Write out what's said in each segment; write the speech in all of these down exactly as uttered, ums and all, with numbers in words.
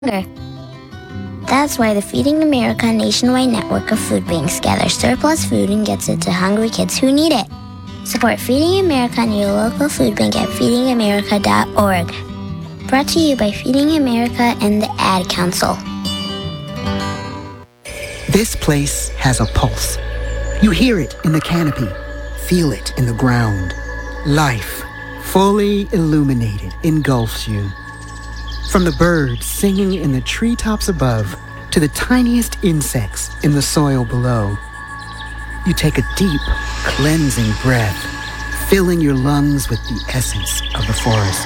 That's why the Feeding America nationwide network of food banks gathers surplus food and gets it to hungry kids who need it. Support Feeding America and your local food bank at feeding america dot org. Brought to you by Feeding America and the Ad Council. This place has a pulse. You hear it in the canopy, feel it in the ground. Life, fully illuminated, engulfs you. From the birds singing in the treetops above to the tiniest insects in the soil below, you take a deep, cleansing breath, filling your lungs with the essence of the forest.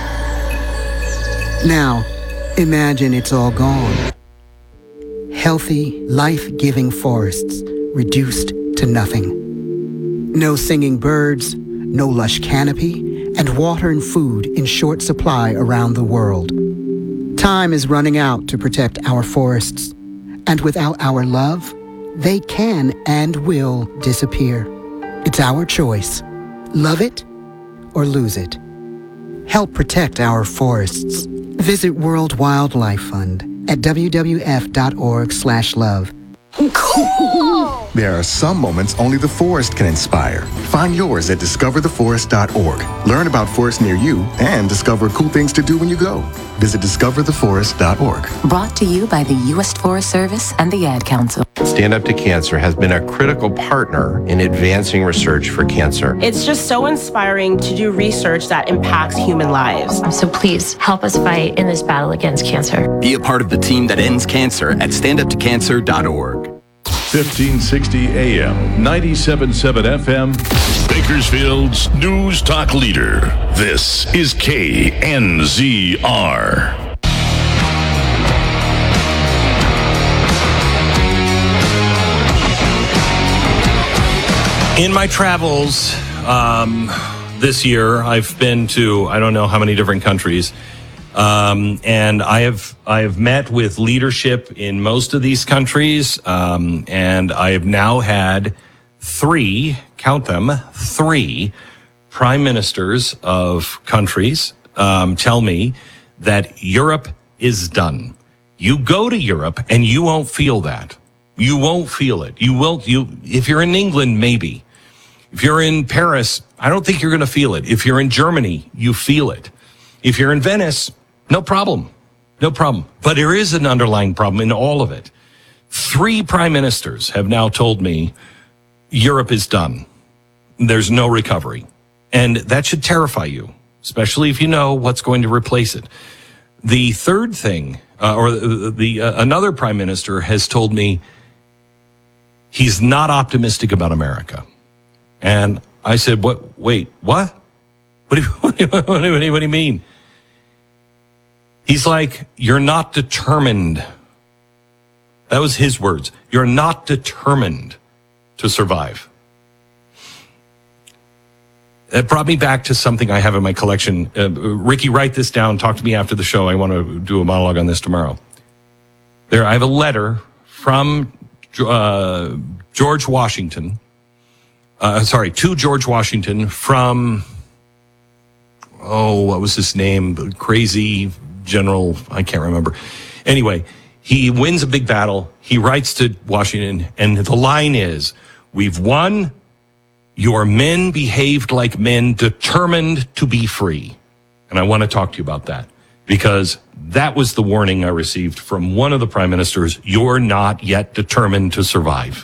Now, imagine it's all gone. Healthy, life-giving forests reduced to nothing. No singing birds, no lush canopy, and water and food in short supply around the world. Time is running out to protect our forests, and without our love, they can and will disappear. It's our choice. Love it or lose it. Help protect our forests. Visit World Wildlife Fund at w w f dot org slash love. Cool! There are some moments only the forest can inspire. Find yours at discover the forest dot org. Learn about forests near you and discover cool things to do when you go. Visit discover the forest dot org. Brought to you by the U S Forest Service and the Ad Council. Stand Up to Cancer has been a critical partner in advancing research for cancer. It's just so inspiring to do research that impacts human lives. So please help us fight in this battle against cancer. Be a part of the team that ends cancer at stand up to cancer dot org. fifteen sixty A M, ninety-seven point seven F M, Bakersfield's News Talk Leader. This is K N Z R. In my travels um, this year, I've been to I don't know how many different countries. Um, and I have, I have met with leadership in most of these countries. Um, and I have now had three, count them, three prime ministers of countries, um, tell me that Europe is done. You go to Europe and you won't feel that. You won't feel it. You will, you, if you're in England, maybe. If you're in Paris, I don't think you're going to feel it. If you're in Germany, you feel it. If you're in Venice, no problem. No problem. But there is an underlying problem in all of it. Three prime ministers have now told me Europe is done. There's no recovery. And that should terrify you, especially if you know what's going to replace it. The third thing, uh, or the, the uh, another prime minister has told me he's not optimistic about America. And I said, "What? Wait, what? What do you, what do you, what do you, what do you mean?" He's like, "You're not determined." That was his words. You're not determined to survive. That brought me back to something I have in my collection. Uh, Ricky, write this down. Talk to me after the show. I want to do a monologue on this tomorrow. There, I have a letter from uh, George Washington. Uh, sorry, to George Washington from, oh, what was his name? Crazy general, I can't remember. Anyway, he wins a big battle. He writes to Washington, and the line is, "We've won. Your men behaved like men determined to be free." And I want to talk to you about that, because that was the warning I received from one of the prime ministers. You're not yet determined to survive.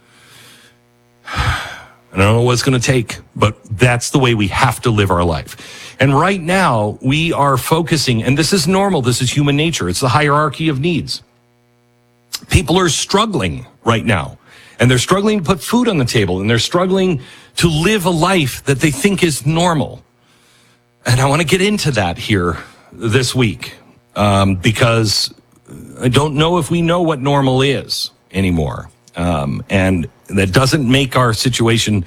I don't know what it's going to take, but that's the way we have to live our life. And right now, we are focusing, and this is normal, this is human nature, it's the hierarchy of needs. People are struggling right now, and they're struggling to put food on the table, and they're struggling to live a life that they think is normal. And I want to get into that here this week, um, because I don't know if we know what normal is anymore. Um, and that doesn't make our situation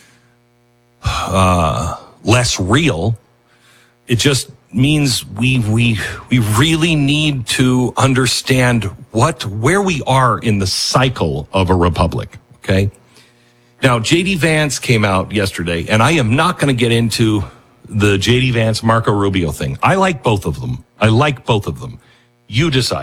uh, less real. It just means we we we really need to understand what where we are in the cycle of a republic. Okay. Now, J D Vance came out yesterday, and I am not going to get into the J D Vance Marco Rubio thing. I like both of them. I like both of them. You decide.